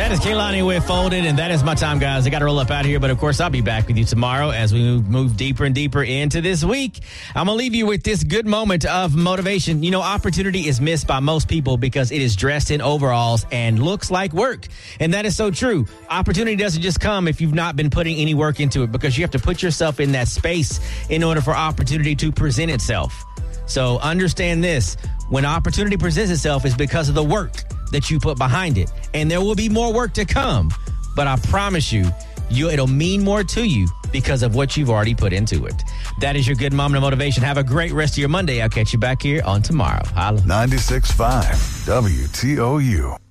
That is Kehlani with Folded, and that is my time, guys. I got to roll up out of here, but of course, I'll be back with you tomorrow as we move deeper and deeper into this week. I'm going to leave you with this good moment of motivation. You know, opportunity is missed by most people because it is dressed in overalls and looks like work. And that is so true. Opportunity doesn't just come if you've not been putting any work into it, because you have to put yourself in that space in order for opportunity to present itself. So understand this. When opportunity presents itself, it's because of the work that you put behind it. And there will be more work to come. But I promise you, it'll mean more to you because of what you've already put into it. That is your good moment of motivation. Have a great rest of your Monday. I'll catch you back here on tomorrow. Holla. 96.5 WTOU.